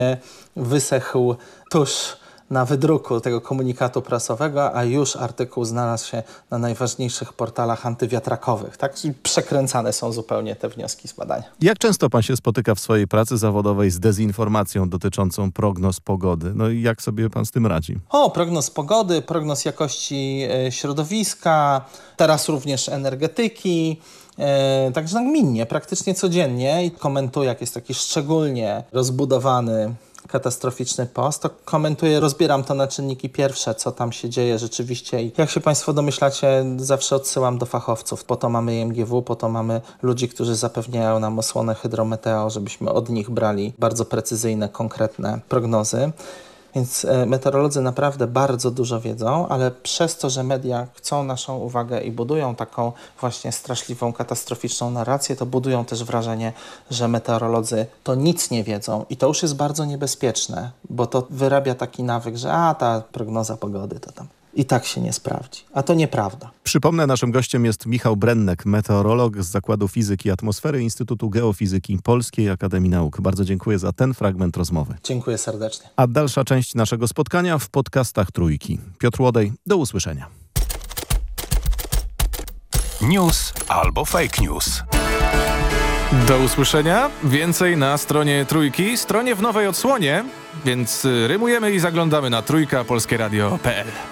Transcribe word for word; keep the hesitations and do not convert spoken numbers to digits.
wysechł tuż na wydruku tego komunikatu prasowego, a już artykuł znalazł się na najważniejszych portalach antywiatrakowych. Tak? I przekręcane są zupełnie te wnioski z badania. Jak często pan się spotyka w swojej pracy zawodowej z dezinformacją dotyczącą prognoz pogody? No i jak sobie pan z tym radzi? O, prognoz pogody, prognoz jakości e, środowiska, teraz również energetyki. E, także nagminnie, praktycznie codziennie i komentuję, jak jest taki szczególnie rozbudowany katastroficzny post, to komentuję, rozbieram to na czynniki pierwsze, co tam się dzieje rzeczywiście i jak się państwo domyślacie, zawsze odsyłam do fachowców. Po to mamy I M G W, po to mamy ludzi, którzy zapewniają nam osłonę hydrometeo, żebyśmy od nich brali bardzo precyzyjne, konkretne prognozy. Więc meteorolodzy naprawdę bardzo dużo wiedzą, ale przez to, że media chcą naszą uwagę i budują taką właśnie straszliwą, katastroficzną narrację, to budują też wrażenie, że meteorolodzy to nic nie wiedzą i to już jest bardzo niebezpieczne, bo to wyrabia taki nawyk, że a ta prognoza pogody to tam i tak się nie sprawdzi. A to nieprawda. Przypomnę, naszym gościem jest Michał Brennek, meteorolog z Zakładu Fizyki i Atmosfery Instytutu Geofizyki Polskiej Akademii Nauk. Bardzo dziękuję za ten fragment rozmowy. Dziękuję serdecznie. A dalsza część naszego spotkania w podcastach Trójki. Piotr Łodej, do usłyszenia. News albo fake news. Do usłyszenia. Więcej na stronie Trójki, stronie w nowej odsłonie, więc rymujemy i zaglądamy na trójka polskie radio kropka p l.